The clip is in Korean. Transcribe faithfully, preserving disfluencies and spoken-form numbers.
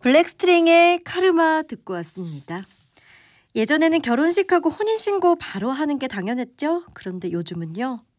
블랙스트링의 카르마 듣고 왔습니다. 예전에는 결혼식하고 혼인신고 바로 하는 게 당연했죠. 그런데 요즘은요.